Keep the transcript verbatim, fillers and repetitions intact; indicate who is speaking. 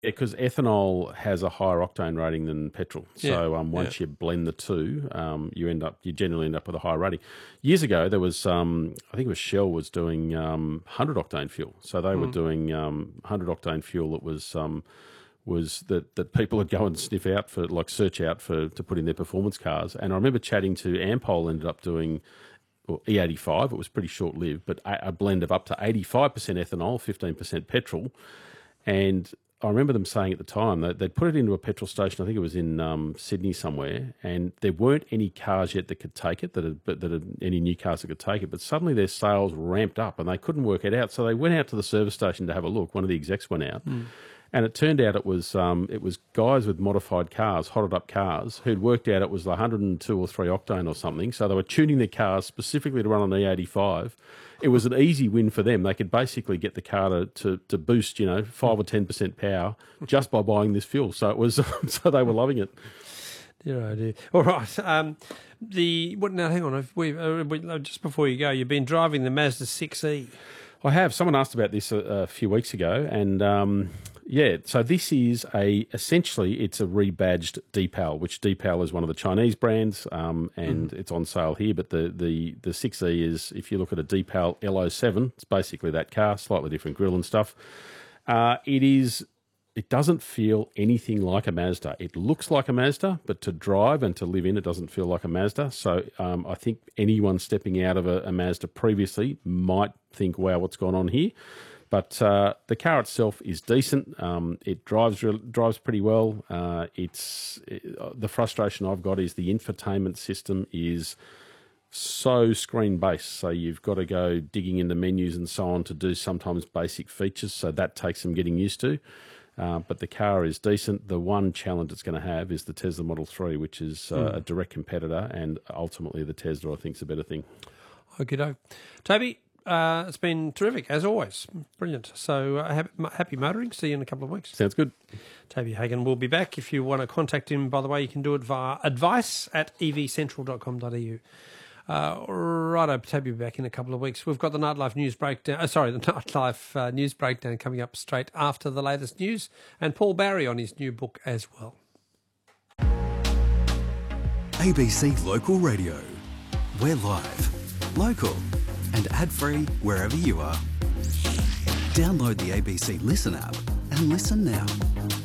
Speaker 1: because ethanol has a higher octane rating than petrol. So
Speaker 2: Yeah,
Speaker 1: um, once
Speaker 2: yeah.
Speaker 1: you blend the two, um, you end up you generally end up with a higher rating. Years ago, there was um, I think it was Shell was doing um, one hundred octane fuel. So they were doing um, one hundred octane fuel that was um, was that, that people would go and sniff out for, like search out for to put in their performance cars. And I remember chatting to Ampol ended up doing well, E eighty-five. It was pretty short lived, but a, a blend of up to eighty-five percent ethanol, fifteen percent petrol, and I remember them saying at the time that they'd put it into a petrol station. I think it was in um, Sydney somewhere, and there weren't any cars yet that could take it. That had, that had any new cars that could take it. But suddenly their sales ramped up, and they couldn't work it out. So they went out to the service station to have a look. One of the execs went out, mm. and it turned out it was um, it was guys with modified cars, hotted up cars, who'd worked out it was one hundred two or three octane or something. So they were tuning their cars specifically to run on E eighty-five. It was an easy win for them. They could basically get the car to, to, to boost, you know, five or ten percent power just by buying this fuel. So it was, so they were loving it.
Speaker 2: Dear oh dear. All right. Um, the what? Now, hang on. If we, uh, we just before you go, you've been driving the Mazda six E.
Speaker 1: I have. Someone asked about this a, a few weeks ago, and um, yeah. So this is a essentially it's a rebadged Deepal, which Deepal is one of the Chinese brands, um, and mm. it's on sale here. But the the the six E is, if you look at a Deepal L oh seven, it's basically that car, slightly different grille and stuff. Uh, it is. It doesn't feel anything like a Mazda. It looks like a Mazda, but to drive and to live in, it doesn't feel like a Mazda. So um, I think anyone stepping out of a, a Mazda previously might think, wow, what's gone on here? But uh, the car itself is decent. Um, it drives drives pretty well. Uh, it's it, the frustration I've got is the infotainment system is so screen-based. So you've got to go digging into menus and so on to do sometimes basic features. So that takes some getting used to. Uh, but the car is decent. The one challenge it's going to have is the Tesla Model three, which is uh, mm. a direct competitor, and ultimately the Tesla, I think, is a better thing.
Speaker 2: Okie doke. Toby, uh, it's been terrific, as always. Brilliant. So uh, happy, happy motoring. See you in a couple of weeks.
Speaker 1: Sounds good.
Speaker 2: Toby Hagen will be back. If you want to contact him, by the way, you can do it via advice at e v central dot com dot a u. Uh, righto, Toby will be back in a couple of weeks. We've got the Nightlife News Breakdown, uh, sorry, the Nightlife uh, News Breakdown coming up straight after the latest news, and Paul Barry on his new book as well.
Speaker 3: A B C Local Radio. We're live, local and ad-free wherever you are. Download the A B C Listen app and listen now.